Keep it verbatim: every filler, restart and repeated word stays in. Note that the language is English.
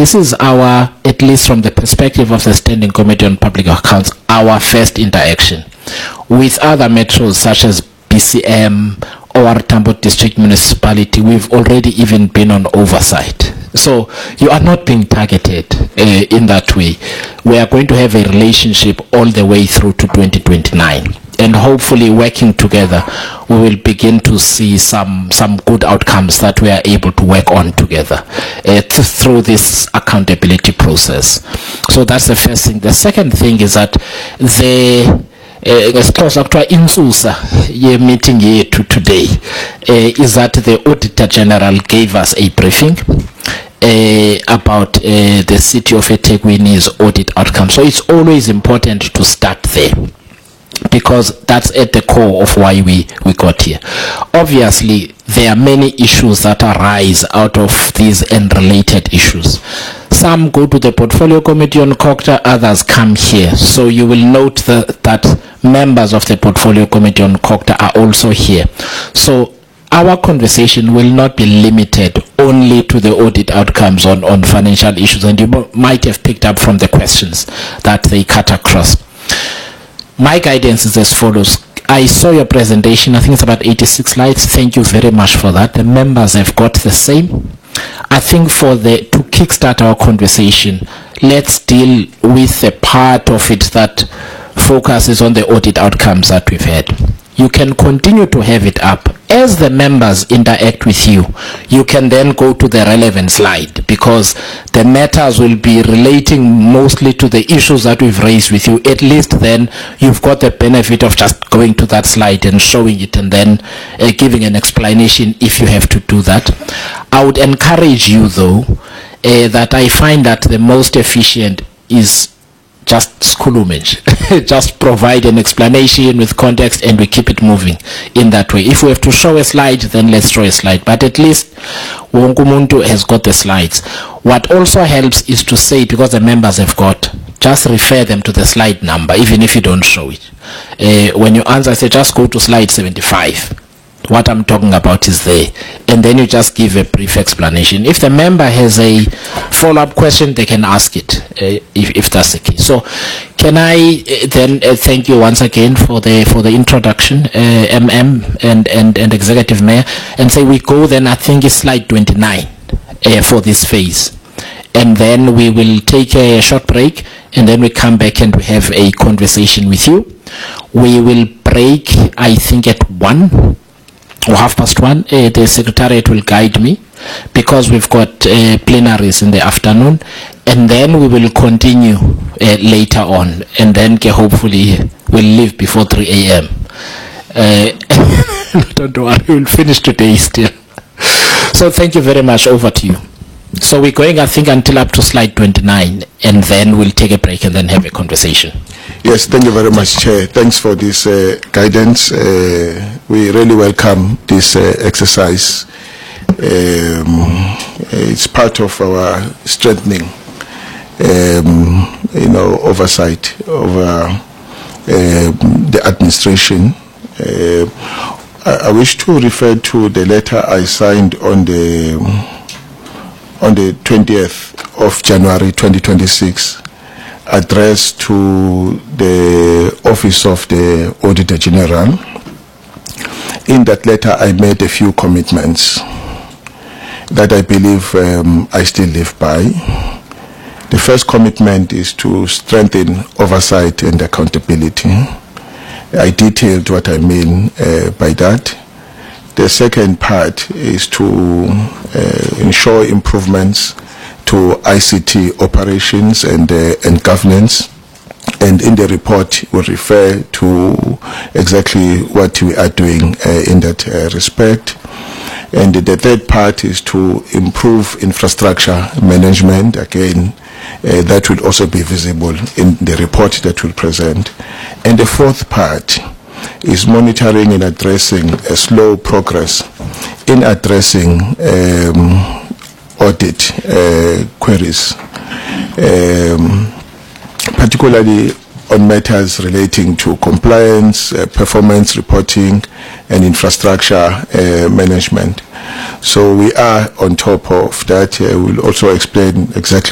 this is our, at least from the perspective of the Standing Committee on Public Accounts, our first interaction with other metros such as B C M or Tambo District Municipality. We've already even been on oversight. So you are not being targeted uh, in that way. We are going to have a relationship all the way through to twenty twenty-nine. And hopefully working together, we will begin to see some some good outcomes that we are able to work on together uh, th through this accountability process. So that's the first thing. The second thing is that the ngesixhosa kuthiwa insusa ye meeting yethu today uh, is that the Auditor General gave us a briefing Uh, about uh, the city of eThekwini's audit outcome. So it's always important to start there, because that's at the core of why we, we got here. Obviously, there are many issues that arise out of these and related issues. Some go to the Portfolio Committee on COGTA, others come here. So you will note the, that members of the Portfolio Committee on COGTA are also here. So our conversation will not be limited only to the audit outcomes on, on financial issues, and you might have picked up from the questions that they cut across. My guidance is as follows. I saw your presentation. I think it's about eighty-six slides. Thank you very much for that. The members have got the same. I think for the to kickstart our conversation, let's deal with the part of it that focuses on the audit outcomes that we've had. You can continue to have it up. As the members interact with you, you can then go to the relevant slide, because the matters will be relating mostly to the issues that we've raised with you. At least then you've got the benefit of just going to that slide and showing it, and then uh, giving an explanation if you have to do that. I would encourage you though uh, that I find that the most efficient is just skulumage. Just provide an explanation with context and we keep it moving in that way. If we have to show a slide, then let's show a slide. But at least Wonkumuntu has got the slides. What also helps is to say, because the members have got, just refer them to the slide number, even if you don't show it. Uh, when you answer, say just go to slide seventy-five. What I'm talking about is there, and then you just give a brief explanation. If the member has a follow-up question, they can ask it, uh, if, if that's the case. So can I uh, then uh, thank you once again for the for the introduction, uh, M M and, and, and Executive Mayor, and say we go then, I think it's slide twenty-nine uh, for this phase. And then we will take a short break, and then we come back and we have a conversation with you. We will break, I think, at one. Or half past one. Uh, the Secretariat will guide me, because we've got uh, plenaries in the afternoon, and then we will continue uh, later on, and then uh, hopefully we'll leave before three A M Uh, don't worry, we'll finish today still. So thank you very much. Over to you. So we're going, I think, until up to slide twenty-nine, and then we'll take a break and then have a conversation. Yes, thank you very much, Chair. Thanks for this uh, guidance. Uh, we really welcome this uh, exercise. Um, it's part of our strengthening, um, you know, oversight over uh, the administration. Uh, I, I wish to refer to the letter I signed on the on the twentieth of January twenty twenty-six, addressed to the Office of the Auditor General. In that letter, I made a few commitments that I believe um, I still live by. The first commitment is to strengthen oversight and accountability. I detailed what I mean uh, by that. The second part is to uh, ensure improvements to I C T operations and, uh, and governance. And in the report, we'll refer to exactly what we are doing uh, in that uh, respect. And the third part is to improve infrastructure management. Again, uh, that will also be visible in the report that we'll present. And the fourth part is monitoring and addressing a slow progress in addressing um, audit uh, queries, um, particularly on matters relating to compliance, uh, performance reporting, and infrastructure uh, management. So we are on top of that. Uh, we'll also explain exactly